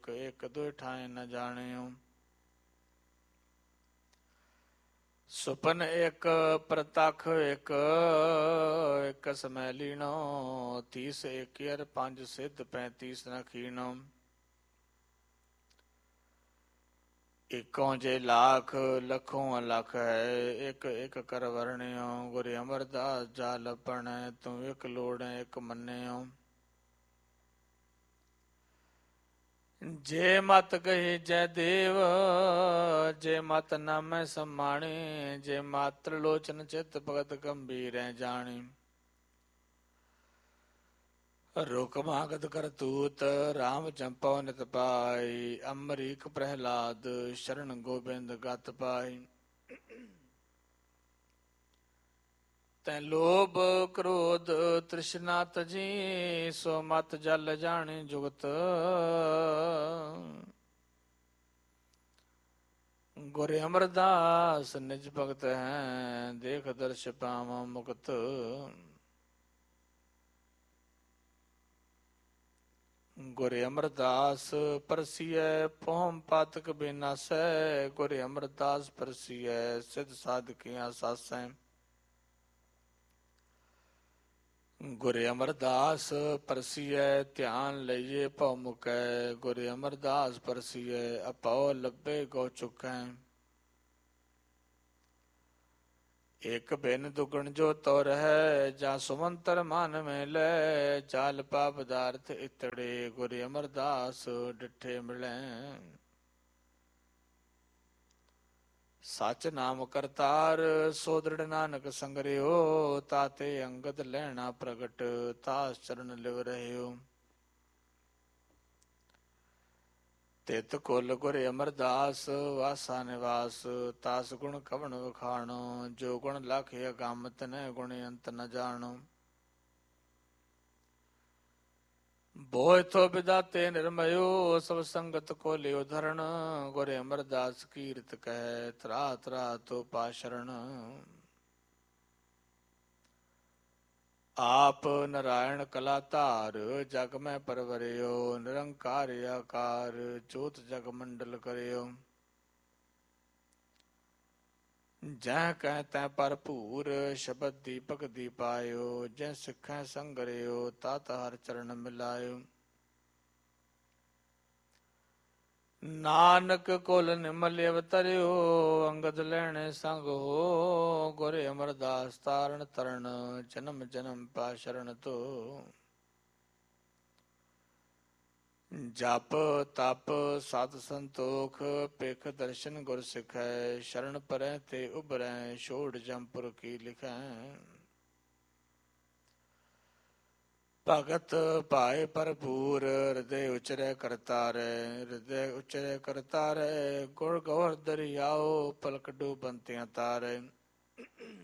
ਇੱਕ ਇੱਕ ਦੁਇ ਠਾਏ ਨ ਜਾਣਿਓ। ਸੁਪਨ ਇੱਕ ਪ੍ਰਤੱਖ ਇੱਕ ਇੱਕ ਸਮੈ ਲੀਣੋ। 30 ਏਕਿਅਰ 5 ਸਿੱਧ 35 ਨ ਖੀਣੋ। ਇੱਕੋ ਜੇ ਲੱਖ ਲੱਖੋਂ ਅਲਖ ਹੈ। ਇੱਕ ਇੱਕ ਕਰ ਵਰਣਿਓ। ਗੁਰ ਅਮਰਦਾਸ ਜਾ ਲੱਭਣ ਤੂੰ ਇੱਕ ਲੋੜ ਇੱਕ ਮੰਨਿਓ। ਜੇ ਮਤ ਕਹੀ ਜੈ ਦੇਵ ਜੇ ਮਤ ਨਾਮੈ ਸਮਾਣੀ। ਜੇ ਮਾਤਰ ਲੋਚਨ ਚਿਤ ਭਗਤ ਗੰਭੀਰੈ ਜਾਣੀ। ਰੁਕ ਮਾਗਤ ਕਰਤੂਤ ਰਾਮ ਚੰਪਉ ਨਿਤ ਪਾਈ। ਅਮਰੀਕ ਪ੍ਰਹਿਲਾਦ ਸ਼ਰਨ ਗੋਬਿੰਦ ਗਤ ਪਾਈ। ਤੈ ਲੋਭ ਕ੍ਰੋਧ ਤ੍ਰਿਸ਼ਨਾ ਤਜੀ। ਸੋ ਮਤ ਜਲ ਜਾਣੀ ਜੁਗਤ। ਗੁਰ ਅਮਰਦਾਸ ਨਿਜ ਭਗਤ ਹੈ। ਦੇਖ ਦਰਸ਼ ਪਾਵਾਂ ਮੁਕਤ। ਗੁਰ ਅਮਰਦਾਸ ਪਰਸੀਐ ਪੋਹਮ ਪਾਤਕ ਬਿਨਾਸੈ। ਗੁਰ ਅਮਰਦਾਸ ਪਰਸੀਐ ਸਿਧ ਸਾਧਕੀਆਂ ਸਾਸੈ। ਗੁਰ ਅਮਰਦਾਸ ਪਰਸੀਐ ਧਿਆਨ ਲਈਏ ਭਉ ਮੁਕੈ। ਗੁਰ ਅਮਰਦਾਸ ਪਰਸੀਐ ਅਪਉ ਲੱਭੇ ਗਉ ਚੁਕੈ। ਇਕ ਬਿਨ ਦੁਗਣ ਜੋ ਤੁਰ ਹੈ। ਜਾਂ ਸੁਮੰਤਰ ਮਨ ਮੈਂ ਲੈ। ਚਾਲ ਪਾ ਪਦਾਰਥ ਇਤੜੇ। ਗੁਰ ਅਮਰਦਾਸ ਡਿਠੇ ਮਿਲੈ। ਸਚ ਨਾਮ ਕਰਤਾਰ ਸੋ ਦ੍ਰਿੜ ਨਾਨਕ ਸੰਗਰਿਓ। ਤਾਤੇ ਅੰਗਦ ਲੈਣਾ ਪ੍ਰਗਟ ਤਾਸ ਚਰਨ ਲਿਵ ਰਹਿਓ। ਤਿਤ ਕੁਲ ਗੁਰ ਅਮਰਦਾਸ ਵਾਸਾ ਨਿਵਾਸ। ਤਾਸ ਗੁਣ ਕਵਣ ਵਖਾਣੋ। ਜੋ ਗੁਣ ਲਖ ਅਗੰਮ ਤਿਨੈ ਗੁਣ ਅੰਤ ਨ ਜਾਣੋ। ਬੋਇਥੋ ਬਿਦਾਤੇ ਨਿਰਮਯੋ ਸਭ ਸੰਗਤ ਕੋ ਲਿਓ ਧਰਣ। ਗੁਰ ਅਮਰਦਾਸ ਕੀਰਤ ਕਹਿ ਤਰਾ ਤਰਾ ਤੋ ਪਾਸ਼ਰਣ। ਆਪ ਨਰਾਇਣ ਕਲਾ ਧਾਰ ਜਗ ਮੈਂ ਪਰਵਰਿਓ। ਨਿਰੰਕਾਰ ਆਕਾਰ ਜੋਤ ਜਗ ਮੰਡਲ ਕਰਿਓ। ਜਹ ਕਹਿ ਤੈ ਭਰਪੂਰ ਸ਼ਬਦ ਦੀਪਕ ਦੀ ਪਾਇਓ। ਜਹ ਸਿੱਖੈ ਸੰਗਰਿਓ ਤਤ ਹਰ ਚਰਨ ਮਿਲਾਇਓ। ਨਾਨਕ ਕੁਲ ਨਿਮਲ ਅਵਤਰਿਓ। ਅੰਗਦ ਲੈਣੇ ਸੰਗ ਹੋ। ਗੁਰ ਅਮਰਦਾਸ ਤਾਰਨ ਤਰਣ ਜਨਮ ਜਨਮ ਪਾ ਸ਼ਰਨ ਤੋ। ਜਪ ਤਪ ਸਤ ਸੰਤੋਖ ਭਿਖ ਦਰਸ਼ਨ ਗੁਰ ਸਿਖੈ। ਸ਼ਰਨ ਪਰੈ ਤੇ ਉਬਰੈ ਛੋੜ ਜੰਪੁਰ ਕੀ ਲਿਖੈ। ਭਗਤ ਭਾਏ ਭਰਪੂਰ ਹਿਰਦੇ ਉਚਰੈ ਕਰਤਾਰੈ। ਹਿਰਦੇ ਉਚਰੈ ਕਰਤਾਰੈ ਗੁਰ ਗੋਵਰ ਦਰਿਆਓ। ਪਲਕ ਡੂਬੰਤਿਆਂ ਤਾਰੈ।